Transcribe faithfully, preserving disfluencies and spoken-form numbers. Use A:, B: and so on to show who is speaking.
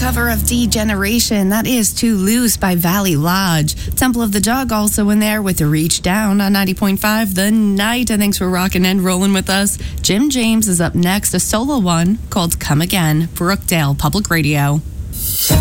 A: cover of Degeneration. That is Too Loose by Valley Lodge. Temple of the Jug also in there with Reach Down on ninety point five The Night. And thanks for rocking and rolling with us. Jim James is up next, a solo one called Come Again. Brookdale Public Radio.